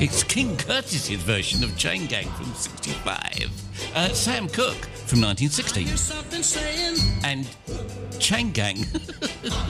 It's King Curtis's version of Chain Gang from 65. Sam Cooke from 1960. And Chain Gang